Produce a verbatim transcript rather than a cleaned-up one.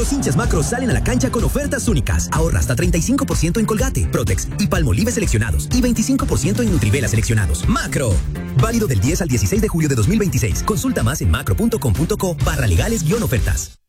Los hinchas Macro salen a la cancha con ofertas únicas. Ahorra hasta treinta y cinco por ciento en Colgate, Protex y Palmolive seleccionados y veinticinco por ciento en Nutrivela seleccionados. ¡Macro! Válido del diez al dieciséis de julio de dos mil veintiséis. Consulta más en macro punto com punto co barra legales guión ofertas.